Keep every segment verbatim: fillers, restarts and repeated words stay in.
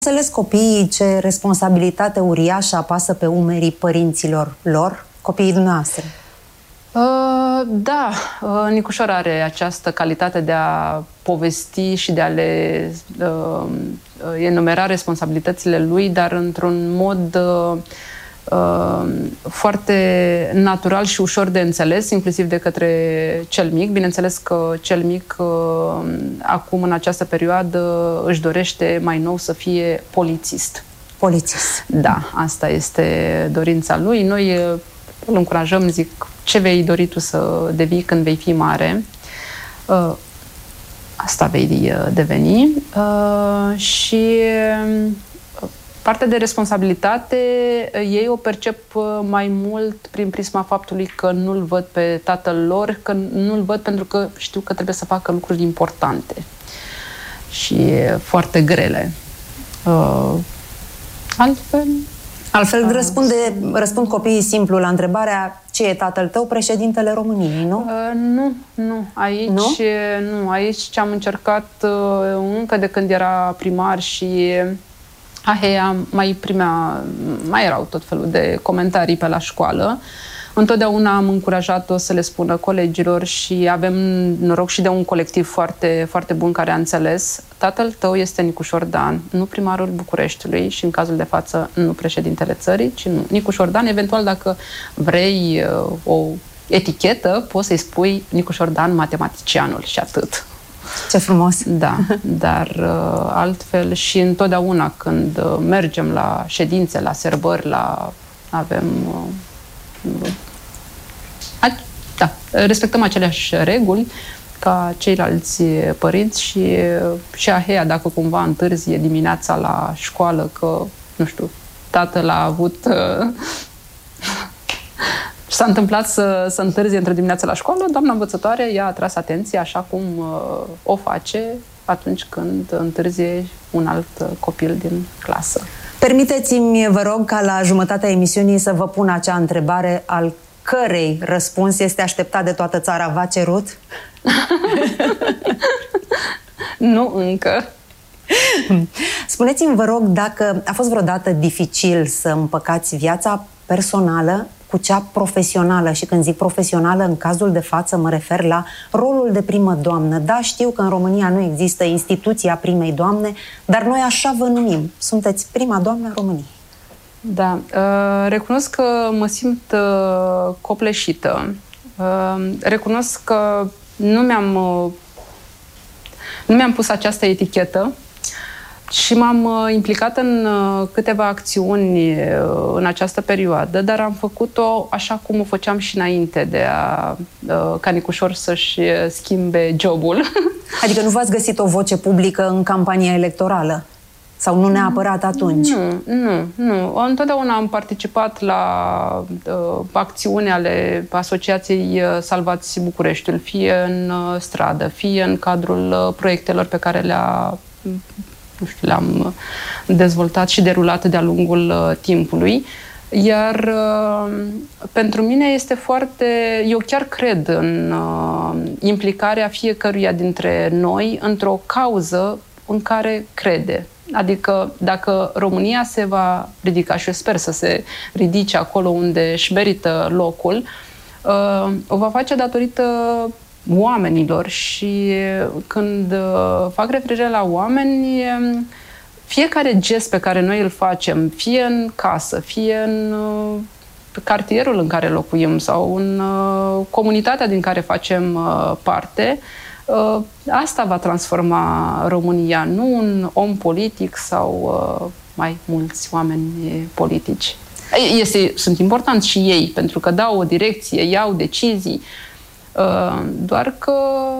Înțeles copiii ce responsabilitate uriașă apasă pe umerii părinților lor, copiii dumneavoastră? Uh, da, uh, Nicușor are această calitate de a povesti și de a le uh, enumera responsabilitățile lui, dar într-un mod uh, uh, foarte natural și ușor de înțeles, inclusiv de către cel mic. Bineînțeles că cel mic uh, acum, în această perioadă, își dorește mai nou să fie polițist. Polițist. Da, asta este dorința lui. Noi uh, îl încurajăm, zic, ce vei dori tu să devii când vei fi mare, uh, asta vei deveni. Uh, și partea de responsabilitate ei o percep mai mult prin prisma faptului că nu-l văd pe tatăl lor, că nu-l văd pentru că știu că trebuie să facă lucruri importante și foarte grele. Uh, altfel... Altfel răspunde, răspund copiii simplu la întrebarea: ce e tatăl tău? Președintele României, nu? Uh, nu, nu. Aici, nu? nu. Aici ce am încercat uh, încă de când era primar și Ahea mai primea, mai erau tot felul de comentarii pe la școală. Întotdeauna am încurajat-o să le spună colegilor și avem noroc și de un colectiv foarte, foarte bun care a înțeles. Tatăl tău este Nicușor Dan, nu primarul Bucureștiului și în cazul de față nu președintele țării, ci nu. Nicușor Dan, eventual dacă vrei uh, o etichetă, poți să-i spui Nicușor Dan, matematicianul și atât. Ce frumos! Da, dar uh, altfel și întotdeauna când uh, mergem la ședințe, la serbări, la avem... Uh, Da, respectăm aceleași reguli ca ceilalți părinți și, și Ahea, dacă cumva întârzie dimineața la școală, că, nu știu, tatăl a avut... s-a întâmplat să, să întârzie între dimineața la școală, doamna învățătoare i-a atras atenție, așa cum uh, o face atunci când întârzie un alt copil din clasă. Permiteți-mi, vă rog, ca la jumătatea emisiunii să vă pun acea întrebare al cărei răspuns este așteptat de toată țara. V-a cerut? Nu încă. Spuneți-mi, vă rog, dacă a fost vreodată dificil să împăcați viața personală cu cea profesională. Și când zic profesională, în cazul de față mă refer la rolul de primă doamnă. Da, știu că în România nu există instituția primei doamne, dar noi așa vă numim. Sunteți prima doamnă a României. Da, uh, recunosc că mă simt uh, copleșită. Uh, recunosc că nu mi-am uh, nu mi-am pus această etichetă și m-am uh, implicat în uh, câteva acțiuni uh, în această perioadă, dar am făcut-o așa cum o făceam și înainte de a uh, ca Nicușor să-și schimbe jobul. Adică nu v-ați găsit o voce publică în campania electorală? Sau nu neapărat atunci? Nu, nu, nu. Întotdeauna am participat la uh, acțiuni ale Asociației Salvați Bucureștiul, fie în uh, stradă, fie în cadrul uh, proiectelor pe care le-a, nu știu, le-am dezvoltat și derulat de-a lungul uh, timpului. Iar uh, pentru mine este foarte... Eu chiar cred în uh, implicarea fiecăruia dintre noi într-o cauză în care crede. Adică dacă România se va ridica, și eu sper să se ridice acolo unde își merită locul, o va face datorită oamenilor și când fac referire la oameni, fiecare gest pe care noi îl facem, fie în casă, fie în cartierul în care locuim sau în comunitatea din care facem parte, asta va transforma România, nu un om politic sau uh, mai mulți oameni politici. Este, sunt importanți și ei, pentru că dau o direcție, iau decizii, uh, doar că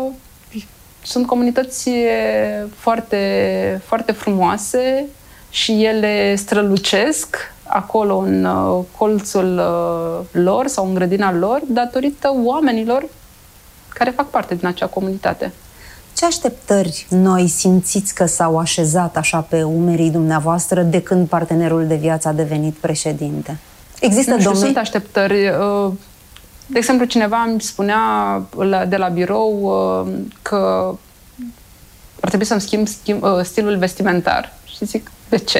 sunt comunități foarte, foarte frumoase și ele strălucesc acolo în uh, colțul uh, lor sau în grădina lor datorită oamenilor care fac parte din acea comunitate. Ce așteptări noi simțiți că s-au așezat așa pe umerii dumneavoastră de când partenerul de viață a devenit președinte? Există domenii? domenii? Sunt așteptări. De exemplu, cineva îmi spunea de la birou că ar trebui să-mi schimb, schimb stilul vestimentar. Și zic, De ce?